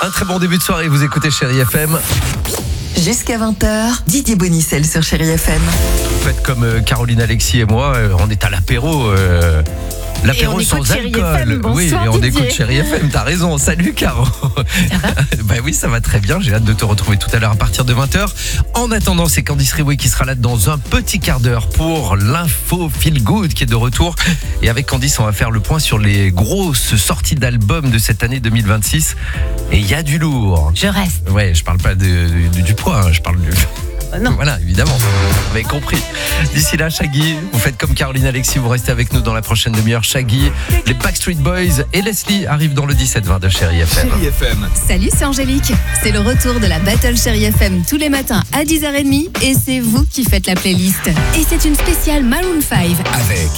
Un très bon début de soirée, vous écoutez Chérie FM. Jusqu'à 20h, Didier Bonicel sur Chérie FM. Faites comme Caroline, Alexis et moi, on est à l'apéro. L'apéro sans alcool. Bonsoir, oui, et on Didier. écoute Chérie FM, t'as raison. Salut Caro. Ça va? Bah oui, ça va très bien. J'ai hâte de te retrouver tout à l'heure à partir de 20h. En attendant, c'est Candice Rioué qui sera là dans un petit quart d'heure pour l'info Feel Good qui est de retour. Et avec Candice, on va faire le point sur les grosses sorties d'albums de cette année 2026. Et il y a du lourd. Je reste. Ouais, je parle pas du poids, hein, je parle du... Non. Voilà, évidemment, vous avez compris. D'ici là, Shaggy, vous faites comme Caroline, Alexis, vous restez avec nous dans la prochaine demi-heure. Shaggy, les Backstreet Boys et Leslie arrivent dans le 17-20 de Chérie FM. Chérie FM. Salut, c'est Angélique. C'est le retour de la Battle Chérie FM tous les matins à 10h30 et c'est vous qui faites la playlist. Et c'est une spéciale Maroon 5. Avec